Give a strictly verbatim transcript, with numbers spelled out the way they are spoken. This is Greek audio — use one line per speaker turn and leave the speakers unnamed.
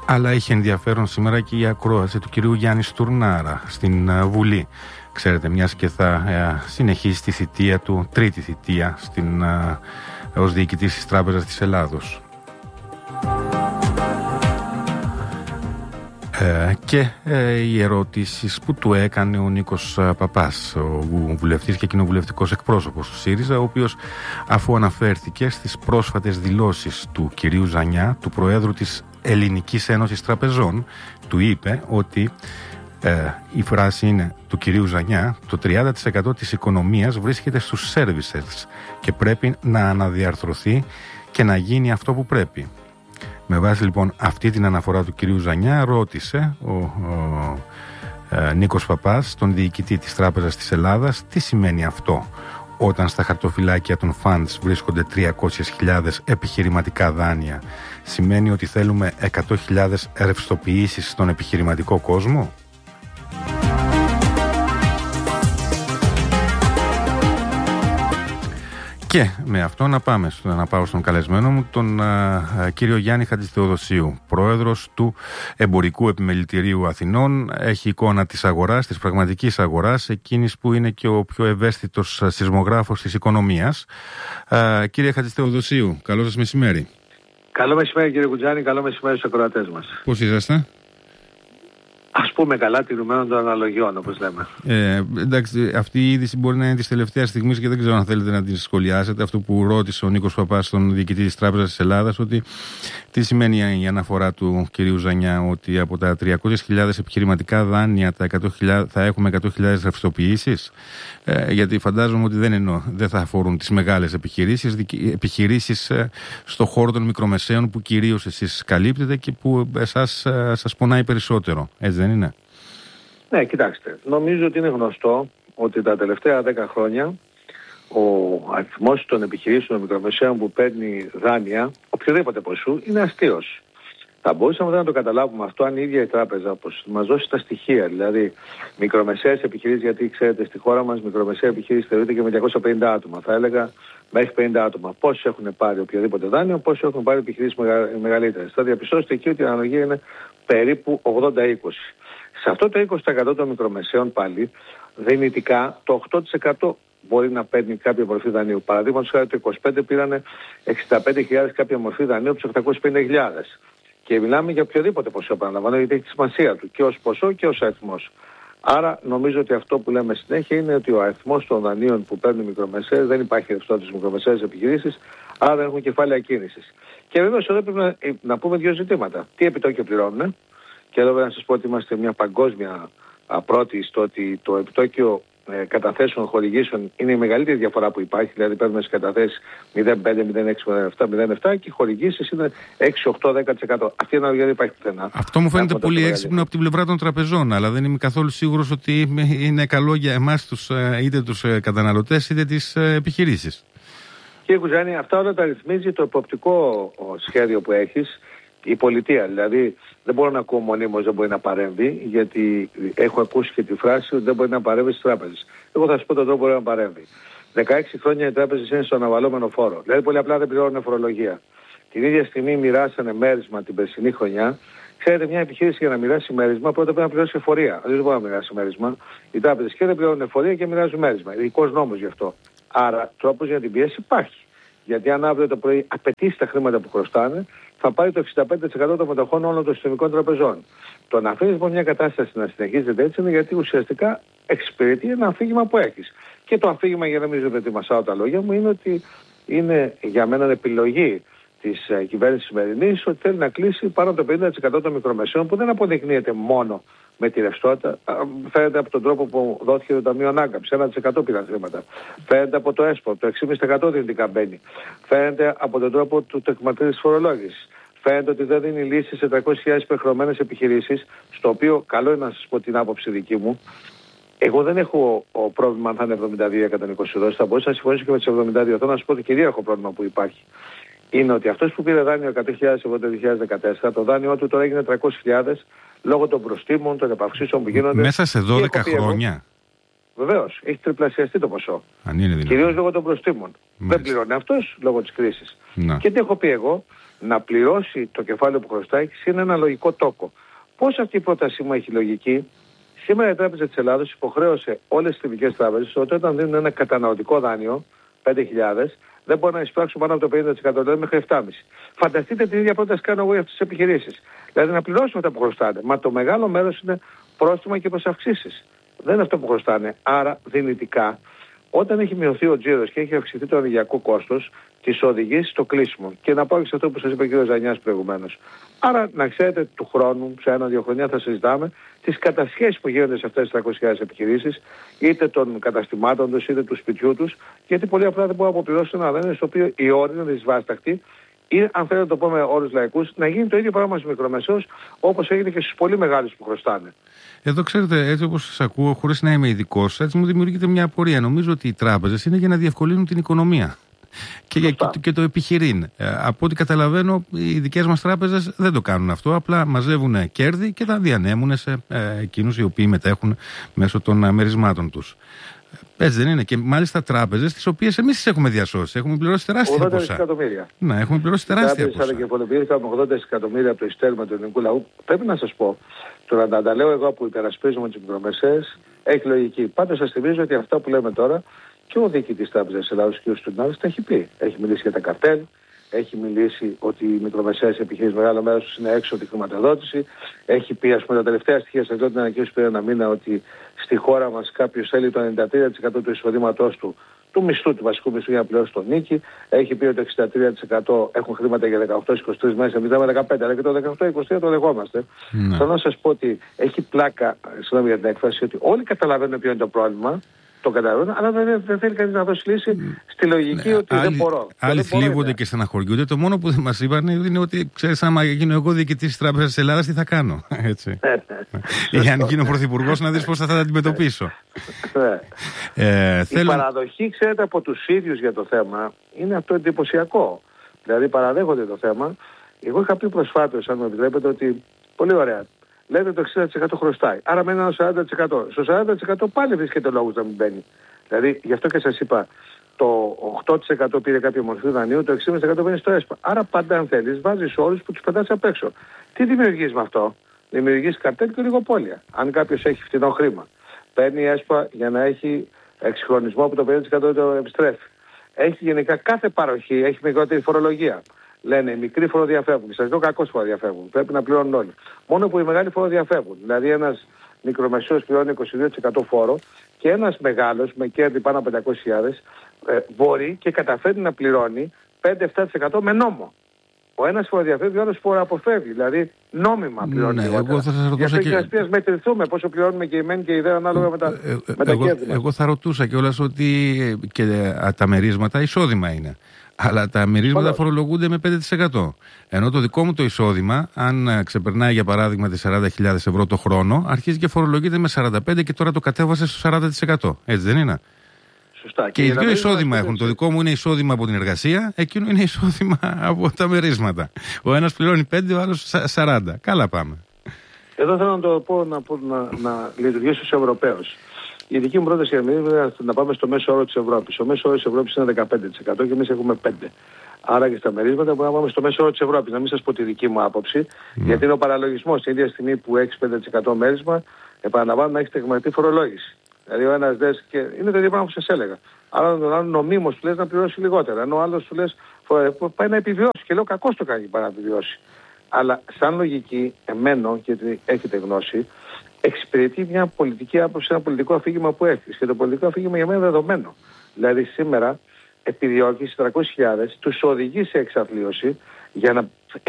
Αλλά είχε ενδιαφέρον σήμερα και η ακρόαση του κυρίου Γιάννη Στουρνάρα στην uh, Βουλή. Ξέρετε, μιας και θα uh, συνεχίσει τη θητεία του, τρίτη θητεία στην, uh, ως διοικητής της Τράπεζας της Ελλάδος. Ε, και ε, οι ερωτήσεις που του έκανε ο Νίκος Παπάς, ο βουλευτής και κοινοβουλευτικός εκπρόσωπος του ΣΥΡΙΖΑ, ο οποίος, αφού αναφέρθηκε στις πρόσφατες δηλώσεις του κυρίου Ζανιά, του Προέδρου της Ελληνικής Ένωσης Τραπεζών, του είπε ότι ε, η φράση είναι του κυρίου Ζανιά: το τριάντα τοις εκατό της οικονομίας βρίσκεται στους services και πρέπει να αναδιαρθρωθεί και να γίνει αυτό που πρέπει. Με βάση λοιπόν αυτή την αναφορά του κυρίου Ζανιά, ρώτησε ο, ο ε, Νίκος Παπάς, τον διοικητή της Τράπεζας της Ελλάδας, τι σημαίνει αυτό όταν στα χαρτοφυλάκια των funds βρίσκονται τριακόσιες χιλιάδες επιχειρηματικά δάνεια. Σημαίνει ότι θέλουμε εκατό χιλιάδες ρευστοποιήσεις στον επιχειρηματικό κόσμο? Και με αυτό να πάμε στο, να πάω στον καλεσμένο μου, τον α, α, κύριο Γιάννη Χατζηθεοδοσίου, πρόεδρος του Εμπορικού Επιμελητηρίου Αθηνών. Έχει εικόνα της αγοράς, της πραγματικής αγοράς, εκείνης που είναι και ο πιο ευαίσθητος σεισμογράφος της οικονομίας. Α, κύριε Χατζηθεοδοσίου, καλό σας μεσημέρι.
Καλό μεσημέρι κύριε Κουτζάνη, καλό μεσημέρι στους ακροατές μας.
Πώς είσαστε?
Ας πούμε καλά, τηρουμένων των αναλογιών, όπως λέμε.
Ε, εντάξει, αυτή η είδηση μπορεί να είναι της τελευταίας στιγμής και δεν ξέρω αν θέλετε να τη σχολιάσετε. Αυτό που ρώτησε ο Νίκος Παπάς, τον διοικητή της Τράπεζας της Ελλάδας, ότι τι σημαίνει η αναφορά του κυρίου Ζανιά, ότι από τα τριακόσιες χιλιάδες επιχειρηματικά δάνεια τα εκατό χιλιάδες, θα έχουμε εκατό χιλιάδες ρευστοποιήσεις. Ε, γιατί φαντάζομαι ότι δεν, εννοώ, δεν θα αφορούν τις μεγάλες επιχειρήσεις, επιχειρήσεις ε, στο χώρο των μικρομεσαίων που κυρίως εσείς καλύπτετε και που εσάς ε, σας πονάει περισσότερο. Έτσι δεν είναι?
Ναι, κοιτάξτε. Νομίζω ότι είναι γνωστό ότι τα τελευταία δέκα χρόνια ο αριθμός των επιχειρήσεων των μικρομεσαίων που παίρνει δάνεια, οποιοδήποτε ποσού, είναι αστείος. Θα μπορούσαμε να το καταλάβουμε αυτό αν η ίδια η τράπεζα όπως μας δώσει τα στοιχεία, δηλαδή μικρομεσαίες επιχειρήσεις, γιατί ξέρετε στη χώρα μας μικρομεσαία επιχείρηση θεωρείται και με διακόσια πενήντα άτομα. Θα έλεγα μέχρι πενήντα άτομα. Πόσοι έχουν πάρει οποιοδήποτε δάνειο, πόσοι έχουν πάρει επιχειρήσεις μεγα... μεγαλύτερες. Θα διαπιστώσετε εκεί ότι η αναλογία είναι περίπου ογδόντα είκοσι. Σε αυτό το είκοσι τοις εκατό των μικρομεσαίων πάλι δυνητικά το οκτώ τοις εκατό μπορεί να παίρνει κάποια μορφή δανείου. Παραδείγματος χάρη το είκοσι πέντε πήρανε εξήντα πέντε χιλιάδες κάποια μορφή δανείου από τους οκτακόσιες πενήντα χιλιάδες. Και μιλάμε για οποιοδήποτε ποσό, επαναλαμβάνω, γιατί έχει τη σημασία του και ως ποσό και ως αριθμός. Άρα νομίζω ότι αυτό που λέμε συνέχεια είναι ότι ο αριθμός των δανείων που παίρνουν οι μικρομεσαίες, δεν υπάρχει ρευστότητα στις μικρομεσαίες επιχειρήσεις, άρα δεν έχουν κεφάλαια κίνησης. Και βεβαίως εδώ πρέπει να, να πούμε δύο ζητήματα. Τι επιτόκιο πληρώνουν, και εδώ πρέπει να σας πω ότι είμαστε μια παγκόσμια πρώτη στο ότι το επιτόκιο ε, καταθέσεων χορηγήσεων είναι η μεγαλύτερη διαφορά που υπάρχει. Δηλαδή παίρνουμε στις καταθέσεις μηδέν κόμμα πέντε, μηδέν κόμμα έξι, μηδέν κόμμα επτά, μηδέν κόμμα επτά και οι χορηγήσεις είναι έξι, οκτώ, δέκα τοις εκατό. Αυτή η αναλογία δεν υπάρχει πουθενά.
Αυτό μου φαίνεται πολύ έξυπνο από την πλευρά των τραπεζών, αλλά δεν είμαι καθόλου σίγουρος ότι είναι καλό για εμάς τους, είτε τους καταναλωτές είτε τις επιχειρήσεις.
Κύριε Κουζάνη, αυτά όλα τα ρυθμίζει το εποπτικό σχέδιο που έχεις. Η πολιτεία, δηλαδή δεν μπορώ να ακούω μονίμως δεν μπορεί να παρέμβει, γιατί έχω ακούσει και τη φράση ότι δεν μπορεί να παρέμβει στις τράπεζες. Εγώ θα σας πω τον τρόπο που μπορεί να παρέμβει. δεκαέξι χρόνια οι τράπεζες είναι στον αναβαλώμενο φόρο. Δηλαδή πολύ απλά δεν πληρώνουν φορολογία. Την ίδια στιγμή μοιράσανε μέρισμα την περσινή χρονιά. Ξέρετε, μια επιχείρηση για να μοιράσει μέρισμα πρώτα πρέπει να πληρώσει εφορία. Δεν μπορεί να μοιράσει μέρισμα. Οι τράπεζες και δεν πληρώνουν εφορία και μοιράζουν μέρισμα. Ειδικός νόμος γι' αυτό. Άρα τρόπος για την πίεση υπάρχει. Γιατί αν αύριο το πρωί απαιτήσει τα χρήματα που χρωστάνε, θα πάρει το εξήντα πέντε τοις εκατό των μετοχών όλων των συστημικών τραπεζών. Το να αφήνεις λοιπόν μια κατάσταση να συνεχίζεται έτσι είναι γιατί ουσιαστικά εξυπηρετεί ένα αφήγημα που έχεις. Και το αφήγημα, για να μην ζητημασάω τα λόγια μου, είναι ότι είναι για μένα επιλογή της uh, κυβέρνησης σημερινής ότι θέλει να κλείσει πάνω από το πενήντα τοις εκατό των μικρομεσαίων που δεν αποδεικνύεται μόνο με τη ρευστότητα. Φαίνεται από τον τρόπο που δόθηκε το Ταμείο Ανάκαμψης, ένα τοις εκατό πήραν χρήματα. Φαίνεται από το ΕΣΠΟ, το έξι κόμμα πέντε τοις εκατό δυνητικά μπαίνει. Φαίνεται από τον τρόπο του τεκματρίου της φορολόγησης. Φαίνεται ότι δεν δίνει λύση σε τριακόσιες χιλιάδες υπερχρεωμένες επιχειρήσεις, στο οποίο καλό είναι να σας πω την άποψη δική μου. Εγώ δεν έχω ο πρόβλημα αν θα είναι εβδομήντα δύο εκατόν είκοσι δόσεις, θα μπορούσα να συμφωνήσω και με τις εβδομήντα δύο. Θέλω να σας πω ότι κυρίαρχο πρόβλημα που υπάρχει είναι ότι αυτός που πήρε δάνειο εκατό χιλιάδες ευρώ το δύο χιλιάδες δεκατέσσερα, το δάνειό του τώρα έγινε τριακόσιες χιλιάδες λόγω των προστίμων, των επαυξήσεων που γίνονται.
Μέσα σε δώδεκα χρόνια.
Βεβαίως, έχει τριπλασιαστεί το ποσό.
Αν είναι δυνατόν.
Κυρίως λόγω των προστίμων. Δεν πληρώνει αυτός λόγω της κρίσης. Να. Και τι έχω πει εγώ, να πληρώσει το κεφάλαιο που χρωστάει είναι ένα λογικό τόκο. Πώς αυτή η πρότασή μου έχει λογική? Σήμερα η Τράπεζα της Ελλάδος υποχρέωσε όλες τις ελληνικές τράπεζες ότι όταν δίνουν ένα καταναλωτικό δάνειο πέντε χιλιάδες δεν μπορεί να εισπράξουν πάνω από το πενήντα τοις εκατό, δηλαδή μέχρι επτά κόμμα πέντε τοις εκατό. Φανταστείτε την ίδια πρόταση κάνω εγώ για αυτές τις επιχειρήσεις. Δηλαδή να πληρώσουμε αυτά που χρωστάνε. Μα το μεγάλο μέρος είναι πρόστιμα και προσαυξήσεις. Δεν είναι αυτό που χρωστάνε. Άρα δυνητικά, όταν έχει μειωθεί ο τζίρος και έχει αυξηθεί το ενεργειακό κόστος, τις οδηγεί στο κλείσιμο. Και να πάω και σε αυτό που σας είπε ο κ. Ζανιάς προηγουμένως. Άρα να ξέρετε, του χρόνου, σε ένα-δύο χρονιά θα συζητάμε τις κατασχέσεις που γίνονται σε αυτές τις τριακόσιες χιλιάδες επιχειρήσεις, είτε των καταστημάτων τους, είτε του σπιτιού τους, γιατί πολύ απλά δεν μπορούν να αποπληρώσουν ένα δάνειο στο οποίο οι όροι είναι δυσβάσταχτοι. Ή, αν θέλετε να το πω με όρους λαϊκούς, να γίνει το ίδιο πράγμα στους μικρομεσαίους όπως έγινε και στους πολύ μεγάλους που χρωστάνε.
Εδώ ξέρετε, έτσι όπως σας ακούω, χωρίς να είμαι ειδικός, έτσι μου δημιουργείται μια απορία. Νομίζω ότι οι τράπεζες είναι για να διευκολύνουν την οικονομία και, και, και το επιχειρήν. Ε, από ό,τι καταλαβαίνω, οι δικές μας τράπεζες δεν το κάνουν αυτό. Απλά μαζεύουν κέρδη και τα διανέμουν σε ε, εκείνους οι οποίοι μετέχουν μέσω των μερισμάτων τους. Έτσι δεν είναι? Και μάλιστα τράπεζες τις οποίες εμείς τις έχουμε διασώσει. Έχουμε πληρώσει τεράστια ποσά.
ογδόντα δισεκατομμύρια.
Ναι, έχουμε πληρώσει τεράστια ποσά.
Οι τράπεζες ογδόντα δισεκατομμύρια από το ειστέρημα του ελληνικού λαού. Πρέπει να σας πω, τώρα να τα λέω εγώ που υπερασπίζομαι τις μικρομεσαίες, έχει λογική. Πάντως σας θυμίζω ότι αυτά που λέμε τώρα και ο διοικητής της Τράπεζας της Ελλάδος, κ. Στουνάρης, τα έχει πει. Έχει μιλήσει για τα καρτέλ, έχει μιλήσει ότι οι μικρομεσαίες επιχειρήσεις μεγάλο μέρος τους είναι έξω από τη χρηματοδότηση. Έχει πει, ας πούμε, τα τελευταία στοιχεία σε αυτό την ανακοίνωση πριν ένα μήνα ότι στη χώρα μας κάποιος θέλει το ενενήντα τρία τοις εκατό του εισοδήματός του, του μισθού, του βασικού μισθού για να πληρώσει τον νίκη. Έχει πει ότι το εξήντα τρία τοις εκατό έχουν χρήματα για δεκαοκτώ είκοσι τρεις μέses, εμείς λέμε δεκαπέντε, αλλά και το δεκαοκτώ είκοσι τρία το δεχόμαστε. Ναι. Θέλω να σας πω ότι έχει πλάκα, συγγνώμη για την έκφραση, ότι όλοι καταλαβαίνουν ποιο είναι το πρόβλημα. Το καταλαβαίνω, αλλά δεν, δεν θέλει κανείς να δώσει λύση στη λογική, ναι, ότι άλλοι, δεν μπορώ.
Άλλοι θλίβονται και στεναχωριούνται. Το μόνο που δεν μας είπαν είναι ότι, ξέρεις, άμα γίνω εγώ διοικητής της Τράπεζας της Ελλάδας, τι θα κάνω. Έτσι. Ή αν γίνω πρωθυπουργός, να δεις πώς θα τα αντιμετωπίσω.
ε, Η θέλω... παραδοχή, ξέρετε, από τους ίδιους για το θέμα είναι αυτό εντυπωσιακό. Δηλαδή παραδέχονται το θέμα. Εγώ είχα πει προσφάτως, αν μου επιτρέπετε, ότι πολύ ωραία. Λέτε το εξήντα τοις εκατό χρωστάει. Άρα μένει ένα σαράντα τοις εκατό. Στο σαράντα τοις εκατό πάλι βρίσκεται λόγος να μην μπαίνει. Δηλαδή, γι' αυτό και σας είπα, το οκτώ τοις εκατό πήρε κάποια μορφή δανείου, το εξήντα τοις εκατό μπαίνει στο ΕΣΠΑ. Άρα πάντα, αν θέλεις, βάζεις όρους που τους πετάς απ' έξω. Τι δημιουργείς με αυτό? Δημιουργείς καρτέλ και ολιγοπόλια. Αν κάποιος έχει φθηνό χρήμα, παίρνει ΕΣΠΑ για να έχει εξυγχρονισμό που το πενήντα τοις εκατό το επιστρέφει. Έχει γενικά κάθε παροχή, έχει μικρότερη φορολογία. Λένε οι μικροί φοροδιαφεύγουν. Σας λέω κακώς φοροδιαφεύγουν. Πρέπει να πληρώνουν όλοι. Μόνο που οι μεγάλοι φοροδιαφεύγουν. Δηλαδή ένας μικρομεσαίος πληρώνει είκοσι δύο τοις εκατό φόρο και ένας μεγάλος με κέρδη πάνω από πεντακόσιες χιλιάδες ε, μπορεί και καταφέρει να πληρώνει πέντε με επτά τοις εκατό με νόμο. Ο ένας φοροδιαφεύγει, ο άλλος φοροαποφεύγει. Δηλαδή νόμιμα πληρώνει.
Ναι, εγώ θα σας ρωτούσα
και... και ας μετρηθούμε πόσο πληρώνουμε και η μεν και η δε ανάλογα με τα, ε, ε, με τα
εγώ,
κέρδη.
Εγώ θα ρωτούσα κιόλας ότι και τα μερίσματα εισόδημα είναι. Αλλά τα μερίσματα φορολογούνται με πέντε τοις εκατό. Ενώ το δικό μου το εισόδημα, αν ξεπερνάει για παράδειγμα τις σαράντα χιλιάδες ευρώ το χρόνο, αρχίζει και φορολογείται με σαράντα πέντε και τώρα το κατέβασε στο σαράντα τοις εκατό. Έτσι δεν είναι?
Σωστά.
Και, και οι δύο εισόδημα έχουν. Το δικό μου είναι εισόδημα από την εργασία, εκείνο είναι εισόδημα από τα μερίσματα. Ο ένας πληρώνει πέντε, ο άλλος σαράντα. Καλά πάμε.
Εδώ θέλω να το πω να, να, να λειτουργήσω στους Ευρωπαίους. Η δική μου πρόταση είναι να πάμε στο μέσο όρο της Ευρώπης. Ο μέσο όρος της Ευρώπης είναι δεκαπέντε τοις εκατό και εμείς έχουμε πέντε τοις εκατό. Άρα και στα μερίσματα μπορούμε να πάμε στο μέσο όρο της Ευρώπης. Να μην σας πω τη δική μου άποψη, mm. γιατί είναι ο παραλογισμός. Την ίδια στιγμή που έχεις πέντε τοις εκατό μέρισμα, επαναλαμβάνω να έχεις τεγματική φορολόγηση. Δηλαδή ο ένας δες και είναι το ίδιο πράγμα που σας έλεγα. Άρα τον άλλον νομίμως του λες να πληρώσει λιγότερα. Ενώ ο άλλος του λες πάει να επιβιώσει. Και λέω κακώς το κάνει πάει να επιβιώσει. Αλλά σαν λογική, εμένω, γιατί έχετε γνώση, εξυπηρετεί μια πολιτική άποψη, ένα πολιτικό αφήγημα που έχεις. Και το πολιτικό αφήγημα για μένα είναι δεδομένο. Δηλαδή σήμερα επιδιώκεις τριακόσιες χιλιάδες, τους οδηγεί σε εξαθλίωση για να